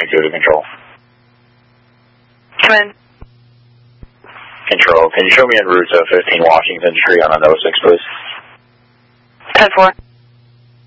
go to Control. Come in. Control, can you show me en route to 15 Washington Street on a NO 6, please? 10-4.